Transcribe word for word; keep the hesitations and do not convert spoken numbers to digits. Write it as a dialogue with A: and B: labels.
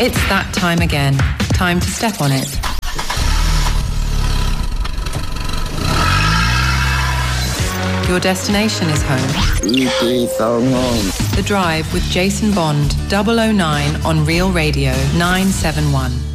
A: It's that time again. Time to step on it. Your destination is home.
B: E T Song Home.
A: The Drive with Jason Bond, double oh nine on Real Radio nine seven one.